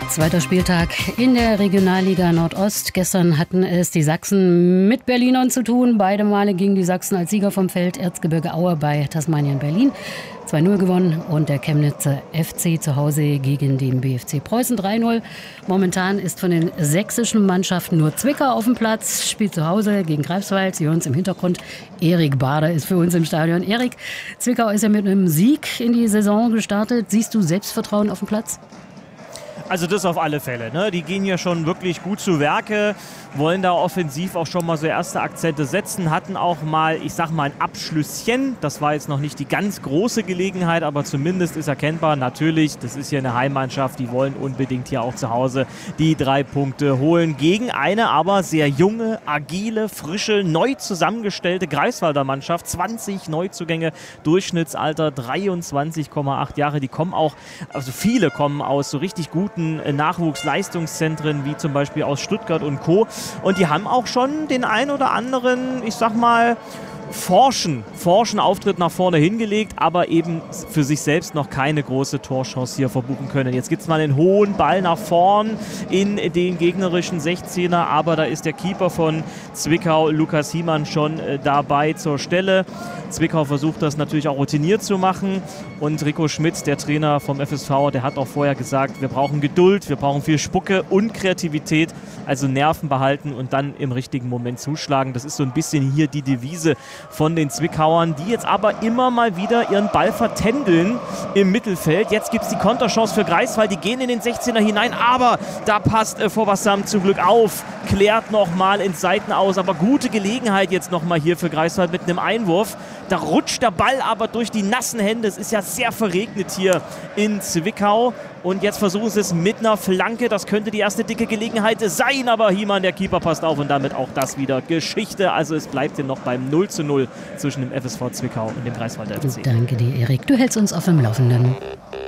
Zweiter Spieltag in der Regionalliga Nordost. Gestern hatten es die Sachsen mit Berlinern zu tun. Beide Male gingen die Sachsen als Sieger vom Feld. Erzgebirge Aue bei Tasmanien Berlin 2:0 gewonnen und der Chemnitzer FC zu Hause gegen den BFC Preußen 3:0. Momentan ist von den sächsischen Mannschaften nur Zwickau auf dem Platz, spielt zu Hause gegen Greifswald. Sie hören es im Hintergrund. Erik Bader ist für uns im Stadion. Erik, Zwickau ist ja mit einem Sieg in die Saison gestartet. Siehst du Selbstvertrauen auf dem Platz? Also das auf alle Fälle, ne? Die gehen ja schon wirklich gut zu Werke, wollen da offensiv auch schon mal so erste Akzente setzen, hatten auch mal, ich sag mal, ein Abschlüsschen. Das war jetzt noch nicht die ganz große Gelegenheit, aber zumindest ist erkennbar, natürlich, das ist hier eine Heimmannschaft, die wollen unbedingt hier auch zu Hause die 3 Punkte holen. Gegen eine aber sehr junge, agile, frische, neu zusammengestellte Greifswalder Mannschaft. 20 Neuzugänge, Durchschnittsalter 23,8 Jahre. Die kommen auch, also viele kommen aus so richtig guten Nachwuchsleistungszentren, wie zum Beispiel aus Stuttgart und Co. Und die haben auch schon den ein oder anderen, ich sag mal, forschen Auftritt nach vorne hingelegt, aber eben für sich selbst noch keine große Torchance hier verbuchen können. Jetzt gibt es mal einen hohen Ball nach vorn in den gegnerischen 16er, aber da ist der Keeper von Zwickau, Lukas Hiemann, schon dabei zur Stelle. Zwickau versucht das natürlich auch routiniert zu machen und Rico Schmidt, der Trainer vom FSV, der hat auch vorher gesagt, wir brauchen Geduld, wir brauchen viel Spucke und Kreativität, also Nerven behalten und dann im richtigen Moment zuschlagen. Das ist so ein bisschen hier die Devise von den Zwickauern, die jetzt aber immer mal wieder ihren Ball vertändeln im Mittelfeld. Jetzt gibt es die Konterchance für Greifswald, die gehen in den 16er hinein, aber da passt Vorbassam zum Glück auf, klärt nochmal ins Seitenaus, aber gute Gelegenheit jetzt nochmal hier für Greifswald mit einem Einwurf. Da rutscht der Ball aber durch die nassen Hände. Es ist ja sehr verregnet hier in Zwickau. Und jetzt versuchen sie es mit einer Flanke. Das könnte die erste dicke Gelegenheit sein. Aber Hiemann, der Keeper, passt auf. Und damit auch das wieder Geschichte. Also es bleibt hier noch beim 0:0 zwischen dem FSV Zwickau und dem Greifswalder FC. Danke dir, Erik. Du hältst uns auf dem Laufenden.